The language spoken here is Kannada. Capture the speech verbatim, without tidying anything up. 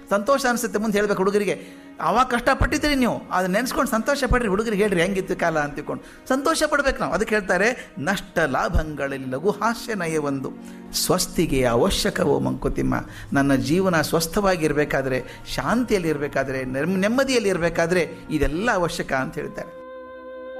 ಸಂತೋಷ ಅನಿಸುತ್ತೆ ಮುಂದೆ ಹೇಳ್ಬೇಕು ಹುಡುಗರಿಗೆ. ಆವಾಗ ಕಷ್ಟಪಟ್ಟಿದ್ರಿ ನೀವು, ಅದನ್ನ ನೆನೆಸ್ಕೊಂಡು ಸಂತೋಷ ಪಡ್ರಿ, ಹುಡುಗರಿಗೆ ಹೇಳ್ರಿ ಹೆಂಗಿತ್ತು ಕಾಲ ಅಂತ ತಿಳ್ಕೊಂಡು ಸಂತೋಷ ಪಡ್ಬೇಕು ನಾವು. ಅದಕ್ಕೆ ಹೇಳ್ತಾರೆ, ನಷ್ಟ ಲಾಭಗಳಲ್ಲಿ ಲಘು ಹಾಸ್ಯ ನಯ ಒಂದು, ಸ್ವಸ್ತಿಗೆ ಅವಶ್ಯಕವೋ ಮಂಕುತಿಮ್ಮ. ನನ್ನ ಜೀವನ ಸ್ವಸ್ಥವಾಗಿರಬೇಕಾದ್ರೆ, ಶಾಂತಿಯಲ್ಲಿ ಇರಬೇಕಾದ್ರೆ, ನೆಮ್ಮದಿಯಲ್ಲಿ ಇರಬೇಕಾದ್ರೆ ಇದೆಲ್ಲ ಅವಶ್ಯಕ ಅಂತ ಹೇಳ್ತಾರೆ.